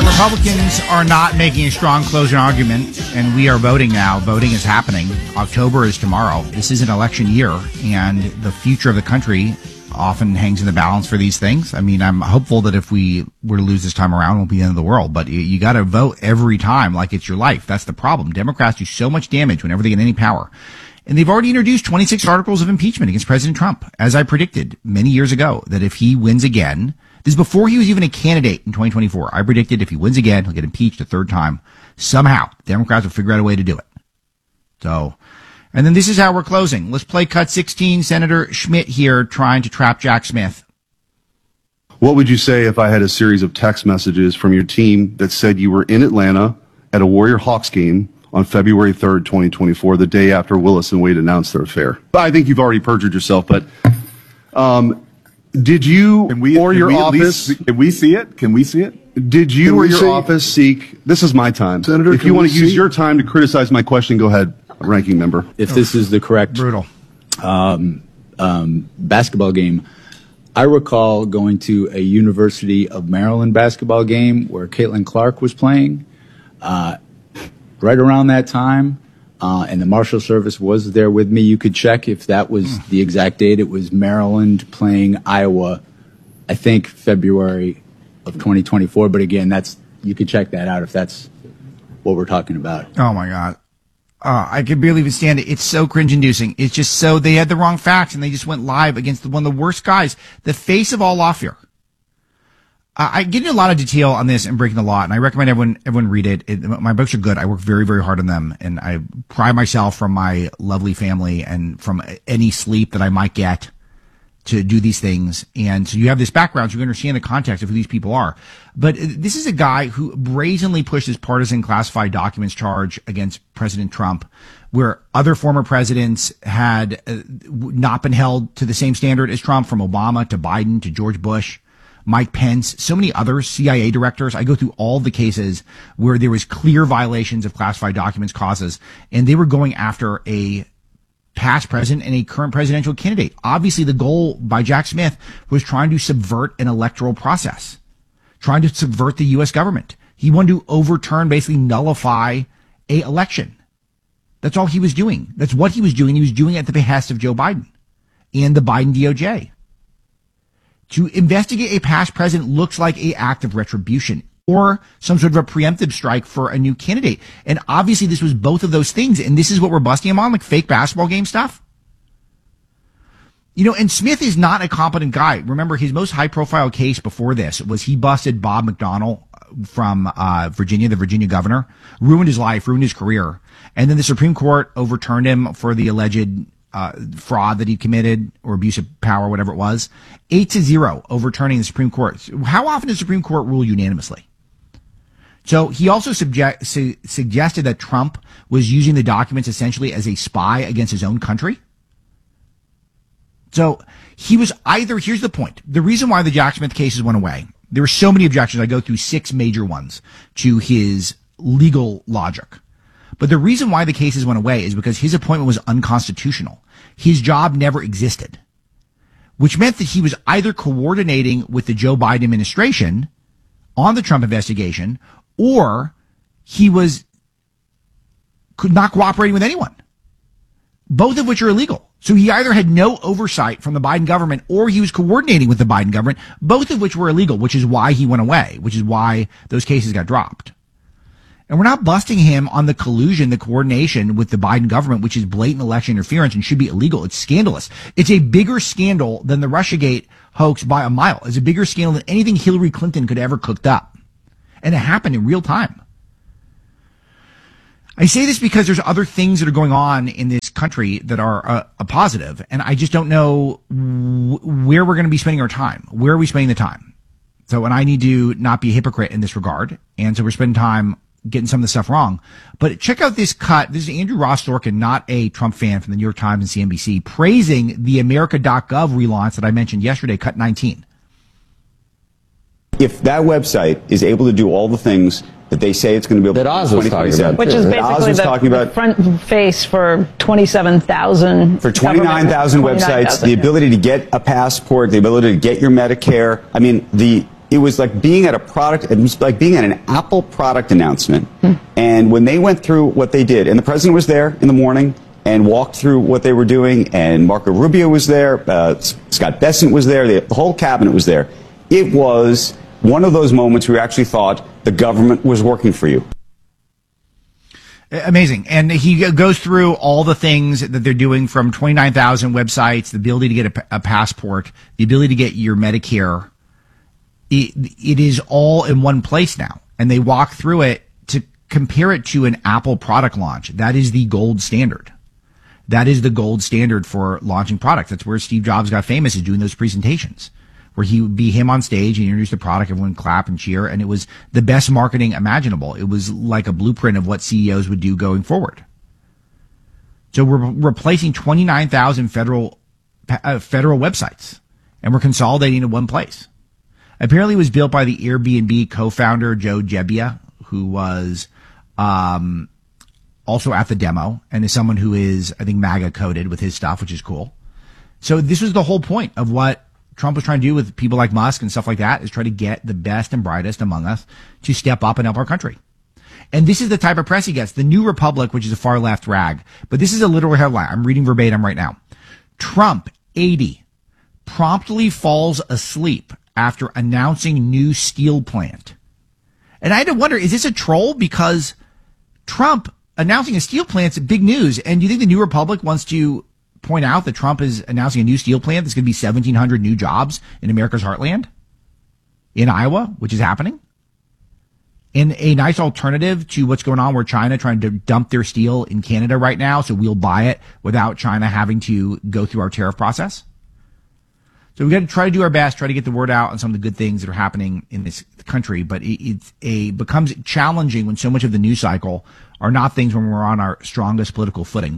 Republicans are not making a strong closing argument, and we are voting now. Voting is happening. October is tomorrow. This is an election year, and the future of the country often hangs in the balance for these things. I mean, I'm hopeful that if we were to lose this time around, it won't be the end of the world, but you got to vote every time like it's your life. That's the problem. Democrats do so much damage whenever they get any power. And they've already introduced 26 articles of impeachment against President Trump, as I predicted many years ago, that if he wins again, this is before he was even a candidate in 2024. I predicted if he wins again, he'll get impeached a third time. Somehow, Democrats will figure out a way to do it. So, and then this is how we're closing. Let's play cut 16. Senator Schmidt here trying to trap Jack Smith. What would you say if I had a series of text messages from your team that said you were in Atlanta at a Warrior Hawks game on February 3rd, 2024, the day after Willis and Wade announced their affair? I think you've already perjured yourself, but did you or your office... Can we see it? Can we see it? Did you or your office seek... This is my time. Senator, if you want to use your time to criticize my question, go ahead, ranking member. If this is the correct Brutal. Basketball game, I recall going to a University of Maryland basketball game where Caitlin Clark was playing right around that time, and the Marshal Service was there with me. You could check if that was the exact date. It was Maryland playing Iowa, I think February of 2024. But again, you could check that out if that's what we're talking about. Oh, my God. I can barely even stand it. It's so cringe-inducing. It's just so they had the wrong facts, and they just went live against one of the worst guys, the face of all lawfare. I get into a lot of detail on this and breaking the law, and I recommend everyone read it. My books are good. I work very, very hard on them, and I pride myself from my lovely family and from any sleep that I might get to do these things. And so you have this background, so you understand the context of who these people are. But this is a guy who brazenly pushed his partisan classified documents charge against President Trump, where other former presidents had not been held to the same standard as Trump, from Obama to Biden to George Bush, Mike Pence, so many other CIA directors. I go through all the cases where there was clear violations of classified documents causes, and they were going after a past president and a current presidential candidate. Obviously, the goal by Jack Smith was trying to subvert an electoral process, trying to subvert the U.S. government. He wanted to overturn, basically nullify a election. That's all he was doing. That's what he was doing. He was doing it at the behest of Joe Biden and the Biden DOJ. To investigate a past president looks like an act of retribution or some sort of a preemptive strike for a new candidate. And obviously this was both of those things. And this is what we're busting him on, like fake basketball game stuff. You know, and Smith is not a competent guy. Remember, his most high profile case before this was he busted Bob McDonnell from Virginia, the Virginia governor, ruined his life, ruined his career. And then the Supreme Court overturned him for the alleged fraud that he committed, or abuse of power, whatever it was. 8-0 overturning the Supreme Court. How often does the Supreme Court rule unanimously? So he also suggested that Trump was using the documents essentially as a spy against his own country. So he was either, here's the point. The reason why the Jack Smith cases went away, there were so many objections. I go through 6 major ones to his legal logic. But the reason why the cases went away is because his appointment was unconstitutional. His job never existed, which meant that he was either coordinating with the Joe Biden administration on the Trump investigation, or he could not cooperating with anyone, both of which are illegal. So he either had no oversight from the Biden government, or he was coordinating with the Biden government, both of which were illegal, which is why he went away, which is why those cases got dropped. And we're not busting him on the collusion, the coordination with the Biden government, which is blatant election interference and should be illegal. It's scandalous. It's a bigger scandal than the Russiagate hoax by a mile. It's a bigger scandal than anything Hillary Clinton could ever cooked up. And it happened in real time. I say this because there's other things that are going on in this country that are a positive, and I just don't know where we're going to be spending our time. Where are we spending the time? So, and I need to not be a hypocrite in this regard, and so we're spending time getting some of the stuff wrong. But check out this cut. This is Andrew Ross Sorkin, not a Trump fan, from the New York Times and CNBC, praising the America.gov relaunch that I mentioned yesterday, cut 19. If that website is able to do all the things that they say it's going to be able that Oz was talking about, which is basically the front face for 27,000, for 29,000 websites, the ability to get a passport, the ability to get your Medicare. I mean, It was like being at a product, it was like being at an Apple product announcement. And when they went through what they did, and the president was there in the morning and walked through what they were doing, and Marco Rubio was there, Scott Bessent was there, the whole cabinet was there. It was one of those moments where you actually thought the government was working for you. Amazing. And he goes through all the things that they're doing, from 29,000 websites, the ability to get a passport, the ability to get your Medicare. It is all in one place now. And they walk through it to compare it to an Apple product launch. That is the gold standard. That is the gold standard for launching products. That's where Steve Jobs got famous, is doing those presentations, where he would be him on stage and introduce the product, everyone would clap and cheer, and it was the best marketing imaginable. It was like a blueprint of what CEOs would do going forward. So we're replacing 29,000 federal websites, and we're consolidating in one place. Apparently it was built by the Airbnb co-founder, Joe Gebbia, who was also at the demo, and is someone who is, I think, MAGA coded with his stuff, which is cool. So this was the whole point of what Trump was trying to do with people like Musk and stuff like that, is try to get the best and brightest among us to step up and help our country. And this is the type of press he gets. The New Republic, which is a far left rag, but this is a literal headline. I'm reading verbatim right now. Trump, 80, promptly falls asleep after announcing new steel plant. And I had to wonder, is this a troll? Because Trump announcing a steel plant's big news. And do you think the New Republic wants to point out that Trump is announcing a new steel plant that's going to be 1,700 new jobs in America's heartland, in Iowa, which is happening, in a nice alternative to what's going on, where China trying to dump their steel in Canada right now, so we'll buy it without China having to go through our tariff process. So we got to try to do our best, try to get the word out on some of the good things that are happening in this country, but it becomes challenging when so much of the news cycle are not things when we're on our strongest political footing.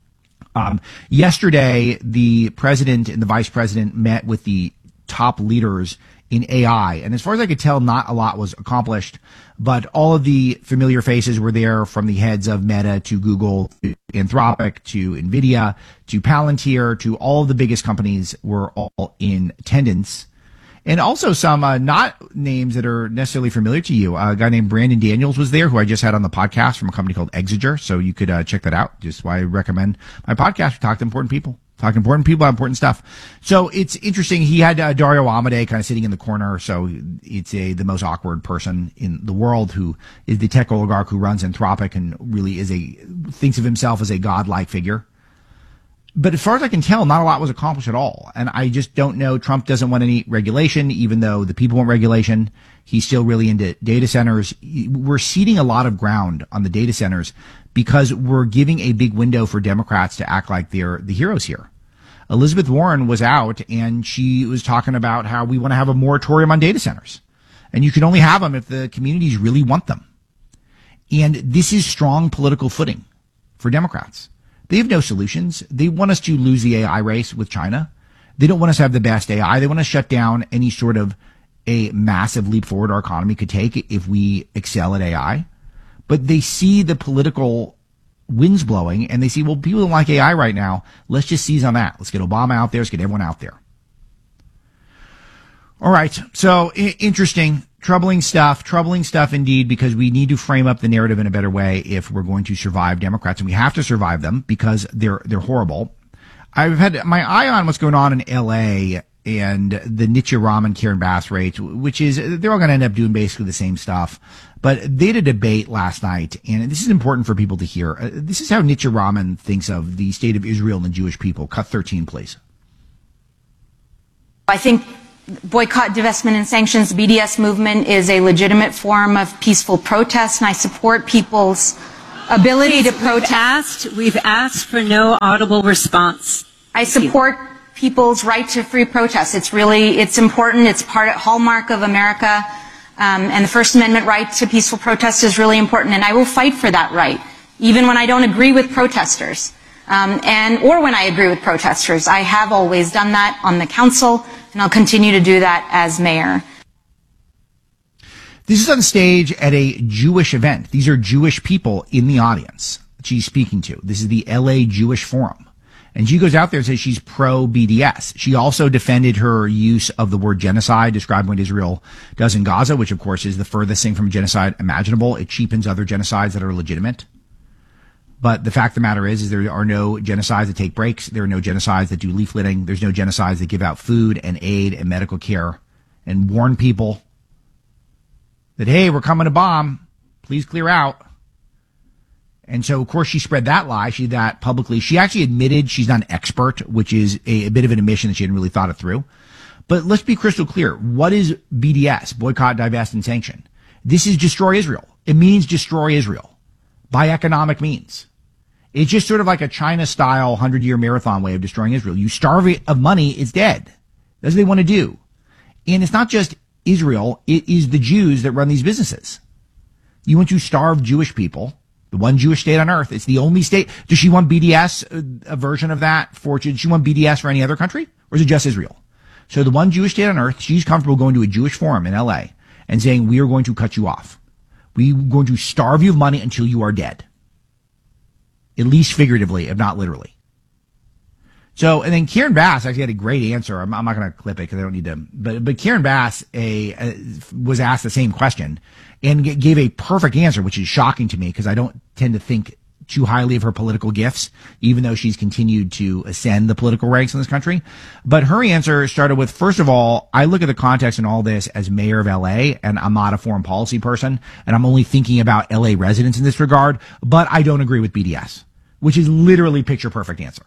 Yesterday, the president and the vice president met with the top leaders in AI. And as far as I could tell, not a lot was accomplished, but all of the familiar faces were there, from the heads of Meta to Google, to Anthropic, to NVIDIA, to Palantir, to all of the biggest companies were all in attendance. And also some not names that are necessarily familiar to you. A guy named Brandon Daniels was there, who I just had on the podcast from a company called Exeger. So you could check that out. Just why I recommend my podcast. We talk to important people. Talk to important people about important stuff. So it's interesting. He had Dario Amodei kind of sitting in the corner. So it's the most awkward person in the world, who is the tech oligarch who runs Anthropic and really thinks of himself as a godlike figure. But as far as I can tell, not a lot was accomplished at all. And I just don't know. Trump doesn't want any regulation, even though the people want regulation. He's still really into data centers. We're ceding a lot of ground on the data centers because we're giving a big window for Democrats to act like they're the heroes here. Elizabeth Warren was out, and she was talking about how we want to have a moratorium on data centers. And you can only have them if the communities really want them. And this is strong political footing for Democrats. They have no solutions. They want us to lose the AI race with China. They don't want us to have the best AI. They want to shut down any sort of a massive leap forward our economy could take if we excel at AI. But they see the political winds blowing, and they see, well, people don't like AI right now. Let's just seize on that. Let's get Obama out there. Let's get everyone out there. All right. So interesting, troubling stuff indeed, because we need to frame up the narrative in a better way if we're going to survive Democrats, and we have to survive them because they're horrible. I've had my eye on what's going on in LA and the Nitya Raman Karen Bass rates, which is, they're all going to end up doing basically the same stuff. But they had a debate last night, and this is important for people to hear. This is how Nitya Raman thinks of the state of Israel and the Jewish people. Cut 13, please. I think boycott, divestment, and sanctions, BDS movement, is a legitimate form of peaceful protest, and I support people's ability to protest. We've asked for no audible response. I support people's right to free protest. It's important. It's hallmark of America. And the First Amendment right to peaceful protest is really important, and I will fight for that right, even when I don't agree with protesters, or when I agree with protesters. I have always done that on the council, and I'll continue to do that as mayor. This is on stage at a Jewish event. These are Jewish people in the audience that she's speaking to. This is the LA Jewish Forum. And she goes out there and says she's pro-BDS. She also defended her use of the word genocide, describing what Israel does in Gaza, which of course is the furthest thing from genocide imaginable. It cheapens other genocides that are legitimate. But the fact of the matter is there are no genocides that take breaks. There are no genocides that do leafleting. There's no genocides that give out food and aid and medical care and warn people that, hey, we're coming to bomb. Please clear out. And so, of course, she spread that lie. She did that publicly. She actually admitted she's not an expert, which is a bit of an admission that she hadn't really thought it through. But let's be crystal clear. What is BDS? Boycott, divest, and sanction. This is destroy Israel. It means destroy Israel by economic means. It's just sort of like a China-style 100-year marathon way of destroying Israel. You starve it of money, it's dead. That's what they want to do. And it's not just Israel. It is the Jews that run these businesses. You want to starve Jewish people. The one Jewish state on earth. It's the only state. Does she want BDS, a version of that? Does she want BDS for any other country? Or is it just Israel? So the one Jewish state on earth, she's comfortable going to a Jewish forum in LA and saying, we are going to cut you off. We are going to starve you of money until you are dead. At least figuratively, if not literally. So, and then Karen Bass actually had a great answer. I'm not going to clip it because I don't need to. But Karen Bass was asked the same question and gave a perfect answer, which is shocking to me because I don't tend to think too highly of her political gifts, even though she's continued to ascend the political ranks in this country. But her answer started with, first of all, I look at the context in all this as mayor of LA, and I'm not a foreign policy person, and I'm only thinking about LA residents in this regard, but I don't agree with BDS, which is literally picture perfect answer.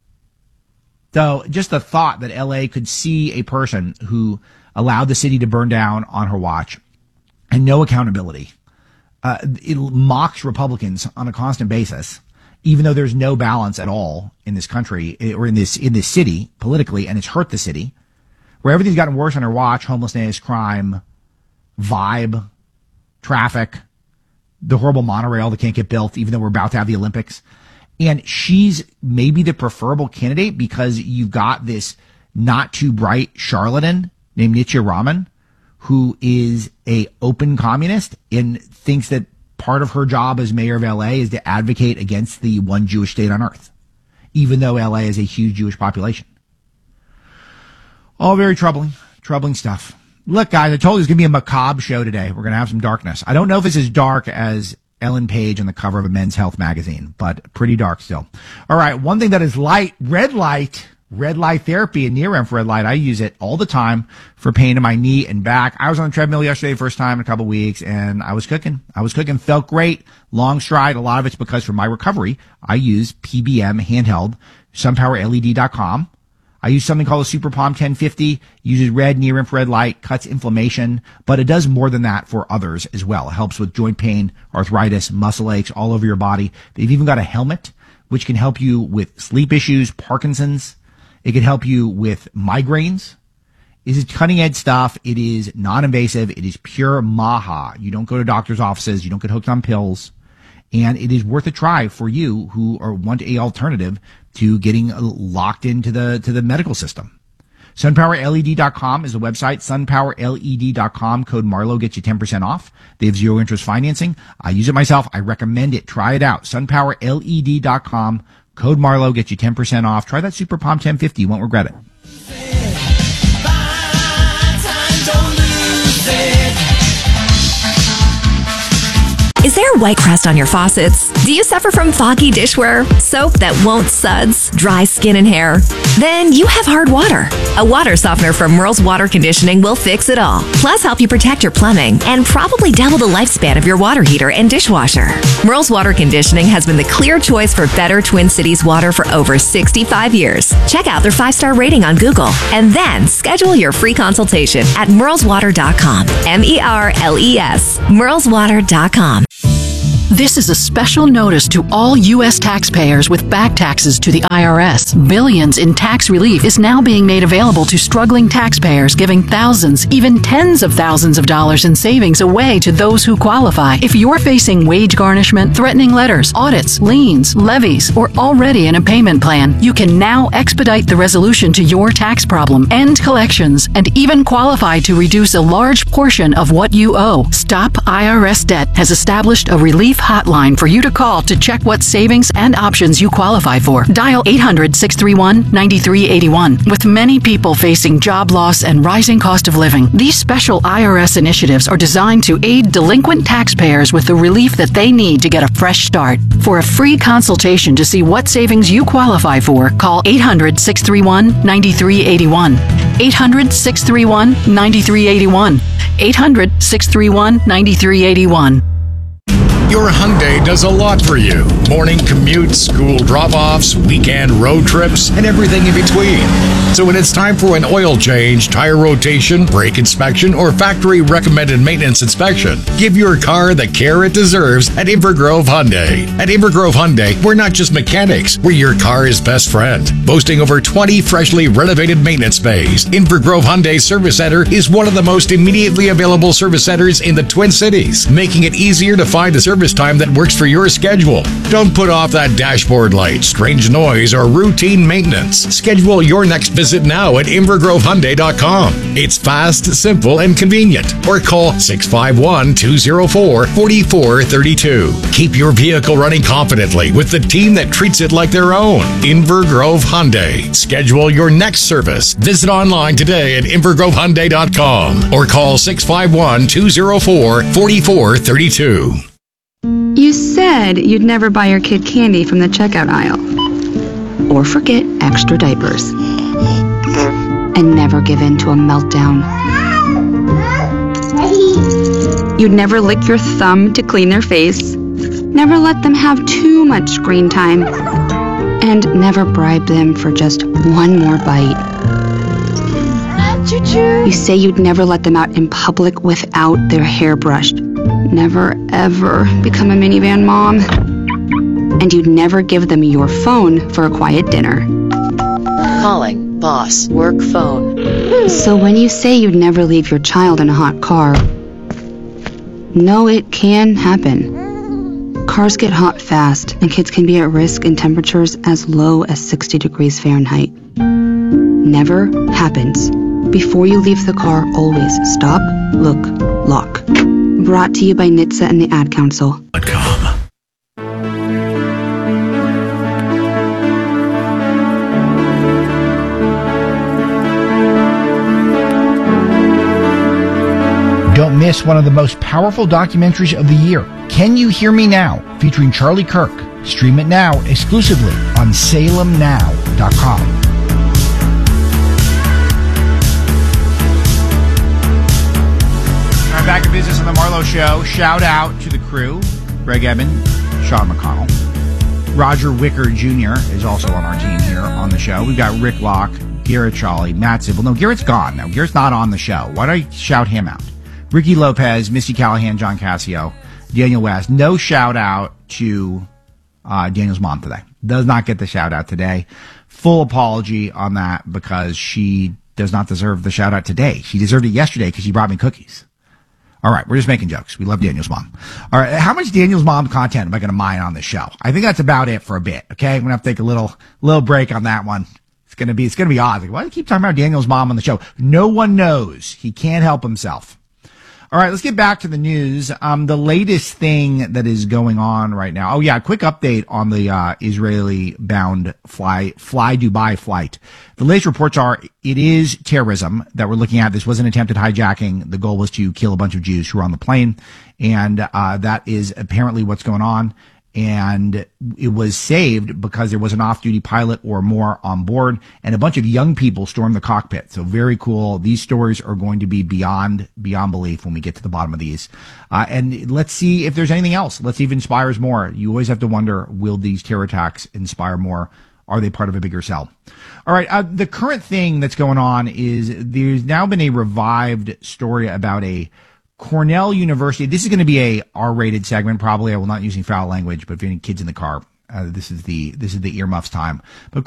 So just the thought that LA could see a person who allowed the city to burn down on her watch and no accountability, it mocks Republicans on a constant basis, even though there's no balance at all in this country or in this city politically, and it's hurt the city, where everything's gotten worse on her watch: homelessness, crime, vibe, traffic, the horrible monorail that can't get built, even though we're about to have the Olympics. And she's maybe the preferable candidate because you've got this not too bright charlatan named Nitya Raman, who is a open communist and thinks that part of her job as mayor of LA is to advocate against the one Jewish state on earth, even though LA is a huge Jewish population. All very troubling stuff. Look, guys, I told you it's going to be a macabre show today. We're going to have some darkness. I don't know if it's as dark as Ellen Page on the cover of a Men's Health magazine, but pretty dark still. All right, one thing that is light, red light therapy and near infrared light. I use it all the time for pain in my knee and back. I was on the treadmill yesterday, first time in a couple of weeks, and I was cooking, felt great, long stride. A lot of it's because for my recovery, I use PBM handheld, sunpowerled.com. I use something called a Super Palm 1050, uses red near infrared light, cuts inflammation, but it does more than that for others as well. It helps with joint pain, arthritis, muscle aches all over your body. They've even got a helmet, which can help you with sleep issues, Parkinson's. It can help you with migraines. This is cutting edge stuff. It is non-invasive. It is pure maha. You don't go to doctor's offices. You don't get hooked on pills. And it is worth a try for you who want a alternative to getting locked into the medical system. SunPowerLED.com is the website. SunPowerLED.com. Code Marlowe gets you 10% off. They have zero interest financing. I use it myself. I recommend it. Try it out. SunPowerLED.com. Code Marlowe gets you 10% off. Try that Super Palm 1050. You won't regret it. Is there white crust on your faucets? Do you suffer from foggy dishware, soap that won't suds, dry skin and hair? Then you have hard water. A water softener from Merle's Water Conditioning will fix it all. Plus help you protect your plumbing and probably double the lifespan of your water heater and dishwasher. Merle's Water Conditioning has been the clear choice for better Twin Cities water for over 65 years. Check out their 5-star rating on Google and then schedule your free consultation at merleswater.com. MERLES. merleswater.com. This is a special notice to all U.S. taxpayers with back taxes to the IRS. Billions in tax relief is now being made available to struggling taxpayers, giving thousands, even tens of thousands of dollars in savings away to those who qualify. If you're facing wage garnishment, threatening letters, audits, liens, levies, or already in a payment plan, you can now expedite the resolution to your tax problem, end collections, and even qualify to reduce a large portion of what you owe. Stop IRS Debt has established a relief relief hotline for you to call to check what savings and options you qualify for. Dial 800-631-9381. With many people facing job loss and rising cost of living, these special IRS initiatives are designed to aid delinquent taxpayers with the relief that they need to get a fresh start. For a free consultation to see what savings you qualify for, call 800-631-9381. 800-631-9381. 800-631-9381. Your Hyundai does a lot for you. Morning commutes, school drop-offs, weekend road trips, and everything in between. So when it's time for an oil change, tire rotation, brake inspection, or factory recommended maintenance inspection, give your car the care it deserves at Invergrove Hyundai. At Invergrove Hyundai, we're not just mechanics, we're your car's best friend. Boasting over 20 freshly renovated maintenance bays, Invergrove Hyundai Service Center is one of the most immediately available service centers in the Twin Cities, making it easier to find a service time that works for your schedule. Don't put off that dashboard light, strange noise, or routine maintenance. Schedule your next visit now at InvergroveHyundai.com. It's fast, simple, and convenient. Or call 651-204-4432. Keep your vehicle running confidently with the team that treats it like their own. Invergrove Hyundai. Schedule your next service. Visit online today at InvergroveHyundai.com or call 651-204-4432. You said you'd never buy your kid candy from the checkout aisle. Or forget extra diapers. And never give in to a meltdown. You'd never lick your thumb to clean their face. Never let them have too much screen time. And never bribe them for just one more bite. Choo-choo. You say you'd never let them out in public without their hair brushed. Never, ever become a minivan mom. And you'd never give them your phone for a quiet dinner. Calling boss work phone. So when you say you'd never leave your child in a hot car, no, it can happen. Cars get hot fast, and kids can be at risk in temperatures as low as 60 degrees Fahrenheit. Never happens. Before you leave the car, always stop, look, lock. Brought to you by NHTSA and the Ad Council. Don't miss one of the most powerful documentaries of the year, Can You Hear Me Now, featuring Charlie Kirk. Stream it now exclusively on salemnow.com. Back in business on the Marlowe Show. Shout out to the crew. Greg Eben, Sean McConnell. Roger Wicker Jr. is also on our team here on the show. We've got Rick Locke, Garrett Charlie, Matt Zippel. No, Garrett's gone now. Garrett's not on the show. Why don't I shout him out? Ricky Lopez, Misty Callahan, John Cassio, Daniel West. No shout out to Daniel's mom today. Does not get the shout out today. Full apology on that because she does not deserve the shout out today. She deserved it yesterday because she brought me cookies. All right, we're just making jokes. We love Daniel's mom. All right, how much Daniel's mom content am I going to mine on this show? I think that's about it for a bit. Okay, I'm going to have to take a little break on that one. It's going to be odd. Like, why do you keep talking about Daniel's mom on the show? No one knows. He can't help himself. All right, let's get back to the news. The latest thing that is going on right now. Oh yeah, quick update on the Israeli-bound Fly Dubai flight. The latest reports are it is terrorism that we're looking at. This was an attempted hijacking. The goal was to kill a bunch of Jews who were on the plane, and that is apparently what's going on. And it was saved because there was an off-duty pilot or more on board, and a bunch of young people stormed the cockpit. So very cool. These stories are going to be beyond belief when we get to the bottom of these. And let's see if there's anything else. Let's see if it inspires more. You always have to wonder, will these terror attacks inspire more? Are they part of a bigger cell? All right. The current thing that's going on is there's now been a revived story about a Cornell University. This is going to be a R-rated segment, probably. I will not using foul language, but if any kids in the car, this is the earmuffs time. But